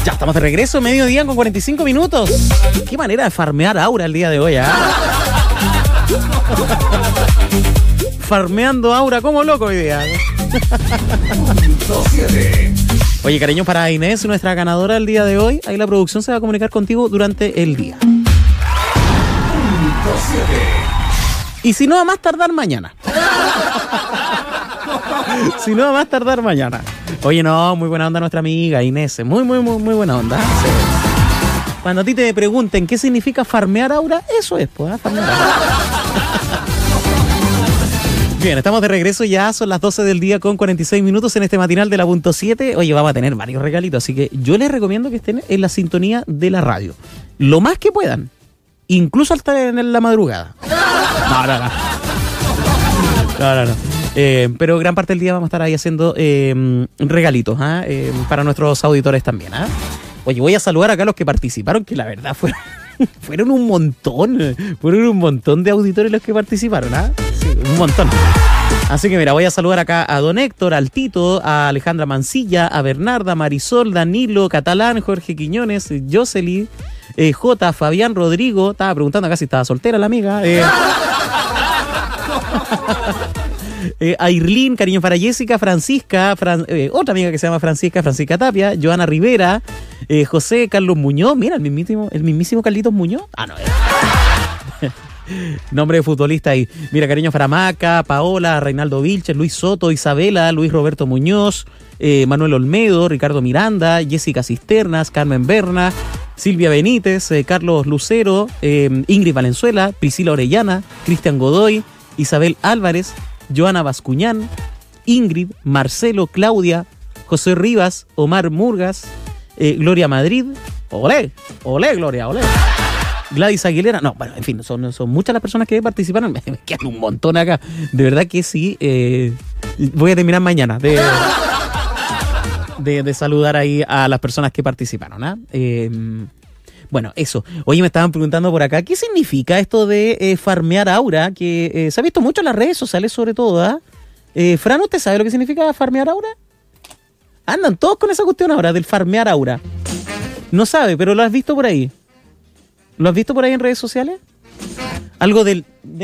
Ya estamos de regreso, mediodía con 45 minutos. Qué manera de farmear aura el día de hoy, Farmeando aura como loco hoy día. Oye, cariño para Inés, nuestra ganadora del día de hoy. Ahí la producción se va a comunicar contigo durante el día. Y si no, va a más tardar mañana. Si no, va a más tardar mañana. Oye, no, muy buena onda nuestra amiga Inés. Muy buena onda. Sí. Cuando a ti te pregunten qué significa farmear aura, eso es, pues, farmear aura. Bien, estamos de regreso ya, son las 12 del día con 46 minutos en este matinal de la punto 7. Oye, vamos a tener varios regalitos, así que yo les recomiendo que estén en la sintonía de la radio. Lo más que puedan, incluso hasta en la madrugada. No. Pero gran parte del día vamos a estar ahí haciendo regalitos para nuestros auditores también. Oye, voy a saludar acá a los que participaron, que la verdad fueron un montón de auditores los que participaron. Sí, un montón. Así que mira, voy a saludar acá a don Héctor, al Tito, a Alejandra Mancilla, a Bernarda, Marisol, Danilo, Catalán, Jorge Quiñones, Jocely, J, Fabián, Rodrigo. Estaba preguntando acá si estaba soltera la amiga. A Irlín, cariño para Jessica, Francisca, otra amiga que se llama Francisca Tapia, Joana Rivera, José Carlos Muñoz, mira, el mismísimo Carlitos Muñoz. No, nombre de futbolista ahí. Mira, cariño para Maca, Paola, Reinaldo Vilches, Luis Soto, Isabela, Luis Roberto Muñoz, Manuel Olmedo, Ricardo Miranda, Jessica Cisternas, Carmen Berna, Silvia Benítez, Carlos Lucero, Ingrid Valenzuela, Priscila Orellana, Cristian Godoy, Isabel Álvarez, Joana Bascuñán, Ingrid, Marcelo, Claudia, José Rivas, Omar Murgas, Gloria Madrid, olé, Gloria, olé. Gladys Aguilera, no, bueno, en fin, son muchas las personas que participaron, me quedan un montón acá, de verdad que sí, voy a terminar mañana de saludar ahí a las personas que participaron, Bueno, eso. Oye, me estaban preguntando por acá, ¿qué significa esto de farmear aura? Que se ha visto mucho en las redes sociales sobre todo, Fran, ¿usted sabe lo que significa farmear aura? Andan todos con esa cuestión ahora, del farmear aura. No sabe, pero lo has visto por ahí. ¿Lo has visto por ahí en redes sociales? Algo del